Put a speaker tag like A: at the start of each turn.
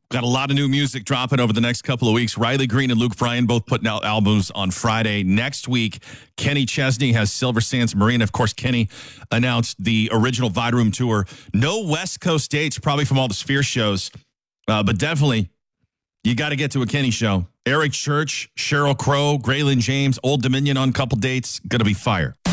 A: Got a lot of new music dropping over the next couple of weeks. Riley Green and Luke Bryan both putting out albums on Friday. Next week, Kenny Chesney has Silver Sands Marina. Of course, Kenny announced the original Vibe Room tour. No West Coast dates, probably from all the Sphere shows, but definitely you got to get to a Kenny show. Eric Church, Sheryl Crow, Graylin James, Old Dominion on a couple dates. Going to be fire.